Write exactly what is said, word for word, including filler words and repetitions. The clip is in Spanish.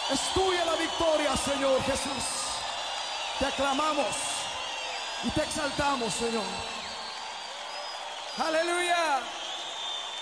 Es tuya la victoria, Señor Jesús. Te aclamamos y te exaltamos, Señor. Aleluya.